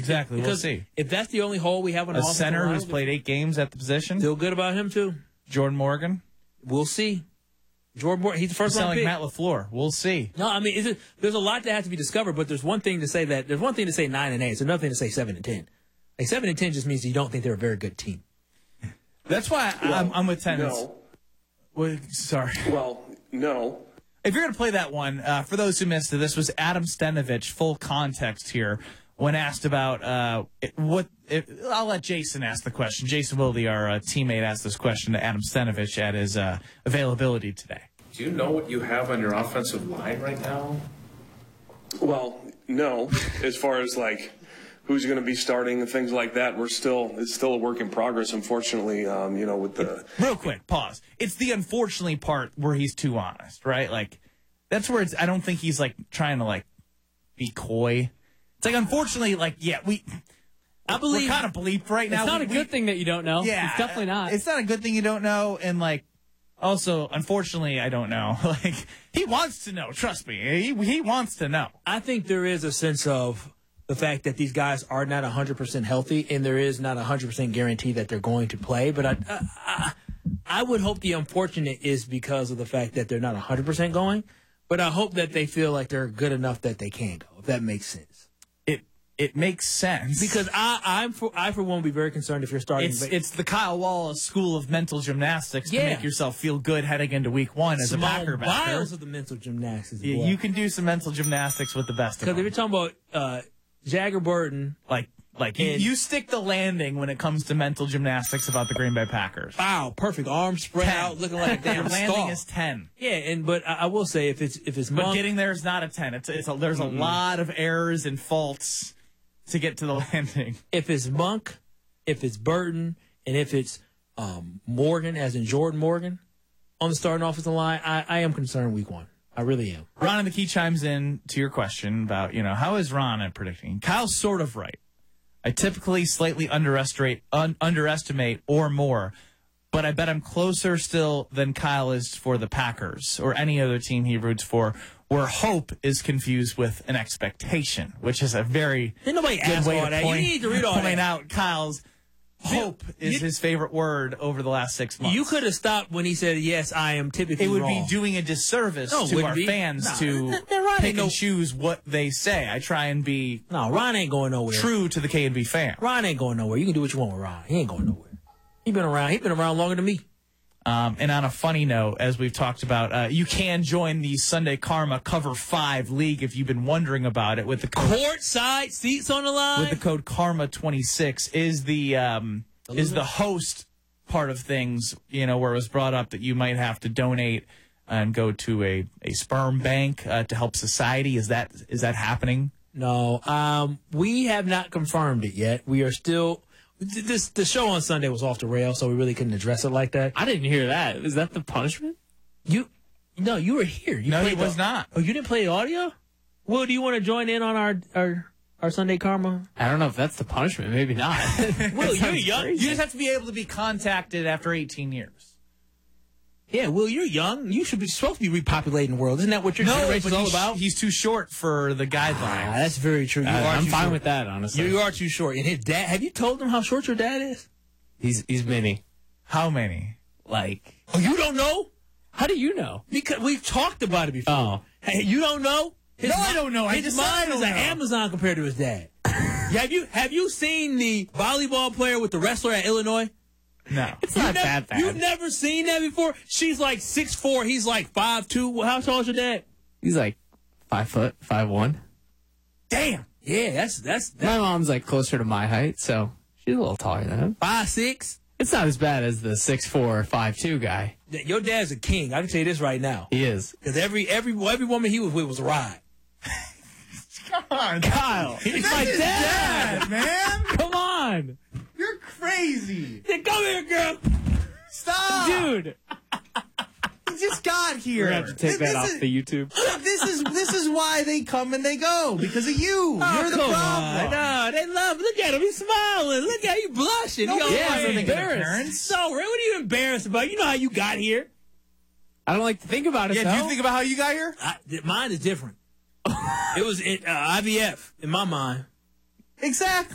Exactly. We'll see. If that's the only hole we have on a offensive center line, who's played 8 games at the position. Feel good about him too. Jordan Morgan. We'll see. Jordan Morgan, he's the first round like pick. Matt LaFleur. We'll see. No, I mean, there's a lot that has to be discovered, but there's one thing to say 9 and 8. It's another thing to say 7 and 10. Like 7 and 10 just means you don't think they're a very good team. That's why I'm with tenants. No. Well, sorry. Well, no. If you're going to play that one, for those who missed it, this was Adam Stenavich, full context here, when asked about I'll let Jason ask the question. Jason Wilde, our teammate, asked this question to Adam Stenavich at his availability today. Do you know what you have on your offensive line right now? Well, no. As far as who's going to be starting and things like that, it's still a work in progress. Unfortunately, with the real quick pause. It's the unfortunately part where he's too honest, right? That's where I don't think he's trying to be coy. It's unfortunately, I believe we're kind of bleeped right now. It's not a good thing that you don't know. Yeah, it's definitely not. It's not a good thing you don't know, and also, unfortunately, I don't know. He wants to know. Trust me, he wants to know. I think there is a sense of the fact that these guys are not 100% healthy, and there is not 100% guarantee that they're going to play. But I would hope the unfortunate is because of the fact that they're not 100% going. But I hope that they feel like they're good enough that they can go, if that makes sense. It makes sense. Because I for one, would be very concerned if you're starting. It's the Kyle Wallace School of Mental Gymnastics to make yourself feel good heading into week 1 as a Packer backer. Miles of the mental gymnastics. Yeah, you can do some mental gymnastics with the best of them. Because if you're talking about Jagger Burton, you stick the landing when it comes to mental gymnastics about the Green Bay Packers. Wow, perfect arms spread out, looking like a damn Your landing star. is 10. Yeah, but I will say if it's But Monk, getting there is not a 10. There's a lot of errors and faults to get to the landing. If it's Monk, if it's Burton, and if it's Morgan, as in Jordan Morgan, on the starting offensive line, I am concerned week 1. I really am. Ron and the Key chimes in to your question about, how is Ron at predicting? Kyle's sort of right. I typically slightly underestimate or more, but I bet I'm closer still than Kyle is for the Packers or any other team he roots for, where hope is confused with an expectation, which is a very good way to point out Kyle's hope is his favorite word over the last 6 months. You could have stopped when he said, yes, I am typically wrong. It would be doing a disservice to our fans to pick and choose what they say. I try and be Ron ain't going nowhere. True to the K&B fan. Ron ain't going nowhere. You can do what you want with Ron. He ain't going nowhere. He's been around longer than me. And on a funny note, as we've talked about, you can join the Sunday Karma Cover 5 League if you've been wondering about it. With the courtside seats on the line. With the code Karma26 is the host part of things. Where it was brought up that you might have to donate and go to a sperm bank to help society. Is that happening? No, we have not confirmed it yet. We are still. The show on Sunday was off the rails, so we really couldn't address it like that. I didn't hear that. Is that the punishment? You were here. No, he was not. Oh, you didn't play the audio? Will, do you want to join in on our Sunday Karma? I don't know if that's the punishment. Maybe not. Will, you're young. You just have to be able to be contacted after 18 years. Yeah, Will, you're young. You should be supposed to be repopulating the world. Isn't that what your generation's all about? He's too short for the guidelines. That's very true. I'm fine with that, honestly. You are too short. And his dad, have you told him how short your dad is? He's mini. How many? Oh, you don't know? How do you know? Because we've talked about it before. Oh. Hey, you don't know? I don't know. His mom is an Amazon compared to his dad. Have you seen the volleyball player with the wrestler at Illinois? No. It's not that bad. You've never seen that before? She's 6'4". He's 5'2". How tall is your dad? He's 5 foot, 5'1". Damn. Yeah, that's my mom's closer to my height, so she's a little taller than him. 5'6". It's not as bad as the 6'4", 5'2" guy. Your dad's a king. I can tell you this right now. He is. Because every woman he was with was a ride. Come on, Kyle. He's my dad, man. Come on. You're crazy. Come here, girl. Stop. Dude. He just got here. We're going to have to take that off the YouTube. This is why they come and they go. Because of you. Oh, You're the problem. No, they love. Look at him. He's smiling. Look at you blushing. He's embarrassed. So, Ray, what are you embarrassed about? You know how you got here. I don't like to think about it, Yeah, do you think about how you got here? Mine is different. It was IVF in my mind. Exactly.